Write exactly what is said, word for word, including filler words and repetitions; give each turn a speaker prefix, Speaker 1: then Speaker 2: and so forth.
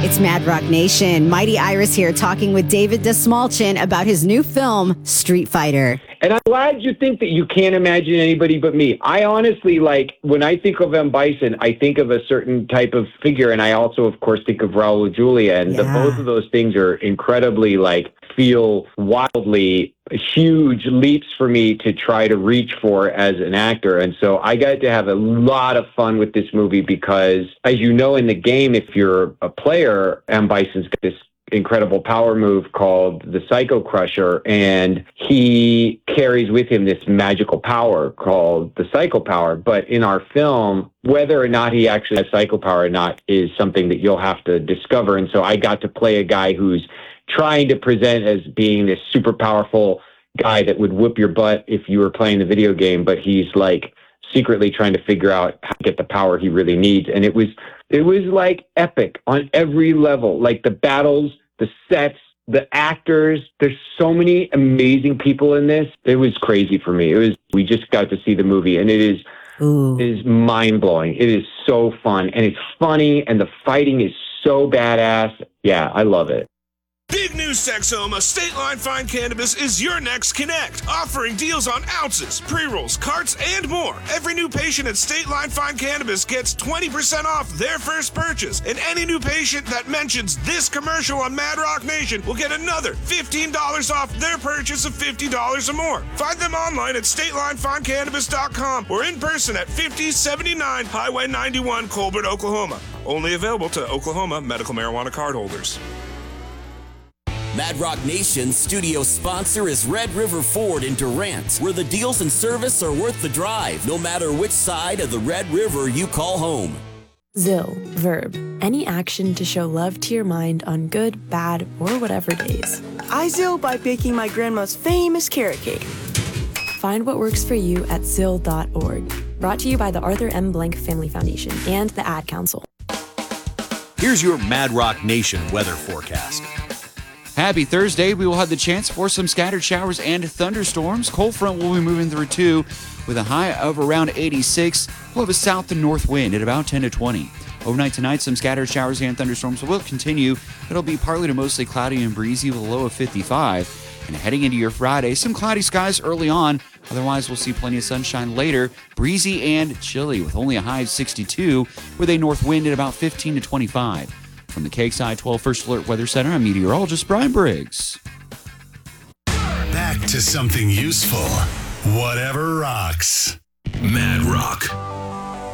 Speaker 1: It's Mad Rock Nation. Mighty Iris here talking with David Dastmalchian about his new film, Street Fighter.
Speaker 2: And I'm glad you think that you can't imagine anybody but me. I honestly, like, when I think of M. Bison, I think of a certain type of figure, and I also, of course, think of Raul Julia, and
Speaker 1: Yeah.
Speaker 2: the, both of those things are incredibly, like, feel wildly huge leaps for me to try to reach for as an actor. And so I got to have a lot of fun with this movie because, as you know, in the game, if you're a player, M. Bison's got this incredible power move called the Psycho Crusher, and he carries with him this magical power called the Psycho Power. But in our film, whether or not he actually has Psycho Power or not is something that you'll have to discover. And so I got to play a guy who's trying to present as being this super powerful guy that would whip your butt if you were playing the video game, but he's like secretly trying to figure out how to get the power he really needs. And it was it was like epic on every level, like the battles, the sets, the actors. There's so many amazing people in this. It was crazy for me. It was we just got to see the movie, and it is
Speaker 1: Ooh.
Speaker 2: it is mind blowing. It is so fun, and it's funny, and the fighting is so badass. Yeah, I love it.
Speaker 3: Big news, Texoma. State Line Fine Cannabis is your next connect, offering deals on ounces, pre-rolls, carts, and more. Every new patient at State Line Fine Cannabis gets twenty percent off their first purchase, and any new patient that mentions this commercial on Mad Rock Nation will get another fifteen dollars off their purchase of fifty dollars or more. Find them online at state line fine cannabis dot com or in person at fifty seventy-nine Highway ninety-one, Colbert, Oklahoma. Only available to Oklahoma medical marijuana card holders.
Speaker 4: Mad Rock Nation's studio sponsor is Red River Ford in Durant, where the deals and service are worth the drive, no matter which side of the Red River you call home.
Speaker 5: Zill, verb, any action to show love to your mind on good, bad, or whatever days.
Speaker 6: I Zill by baking my grandma's famous carrot cake.
Speaker 5: Find what works for you at zill dot org. Brought to you by the Arthur M. Blank Family Foundation and the Ad Council.
Speaker 7: Here's your Mad Rock Nation weather forecast.
Speaker 8: Happy Thursday. We will have the chance for some scattered showers and thunderstorms. Cold front will be moving through too with a high of around eighty-six. We'll have a south to north wind at about ten to twenty. Overnight tonight, some scattered showers and thunderstorms will continue. It'll be partly to mostly cloudy and breezy with a low of fifty-five. And heading into your Friday, some cloudy skies early on. Otherwise, we'll see plenty of sunshine later. Breezy and chilly with only a high of sixty-two with a north wind at about fifteen to twenty-five. From the K X I twelve First Alert Weather Center, I'm meteorologist Brian Briggs.
Speaker 9: Back to something useful. Whatever rocks.
Speaker 7: Mad Rock.